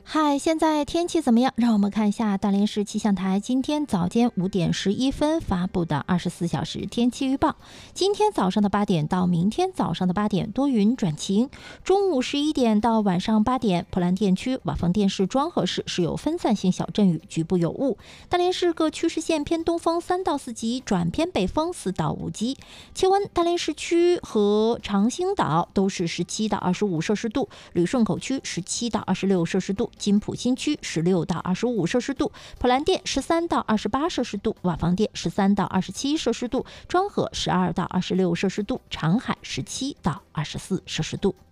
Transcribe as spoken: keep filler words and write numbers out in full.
嗨，现在天气怎么样？让我们看一下大连市气象台今天早间五点十一分发布的二十四小时天气预报。今天早上的八点到明天早上的八点多云转晴，中午十一点到晚上八点，普兰电区、瓦房店市、庄河市是有分散性小阵雨，局部有雾。大连市各区市县偏东风三到四级转偏北风四到五级。气温，大连市区和长兴岛都是十七到二十五摄氏度，旅顺口区十七到二十六摄氏度。金浦新区十六到二十五摄氏度，普兰店十三到二十八摄氏度，瓦房店十三到二十七摄氏度，庄河十二到二十六摄氏度，长海十七到二十四摄氏度。